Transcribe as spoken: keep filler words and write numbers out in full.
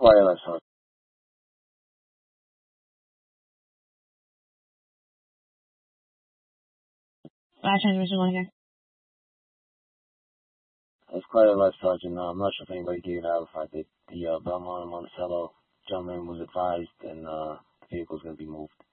Wireless, sorry. Flash transmission one here. It's quite a life, Sergeant. Uh, I'm not sure if anybody gave it out. The fact that the uh, Belmont and Monticello gentleman was advised and uh, the vehicle's going to be moved.